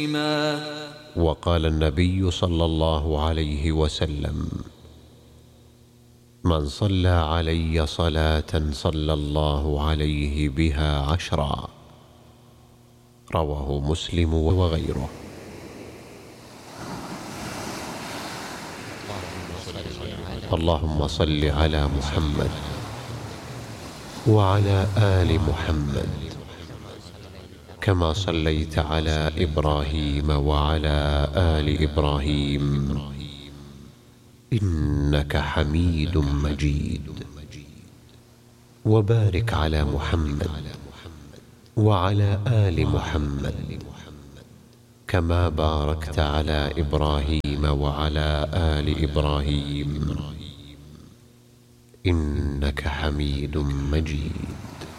وقال النبي صلى الله عليه وسلم: من صلى علي صلاة صلى الله عليه بها 10. رواه مسلم وغيره. اللهم صل على محمد وعلى آل محمد كما صليت على إبراهيم وعلى آل إبراهيم إنك حميد مجيد. وبارك على محمد وعلى آل محمد كما باركت على إبراهيم وعلى آل إبراهيم إنك حميد مجيد.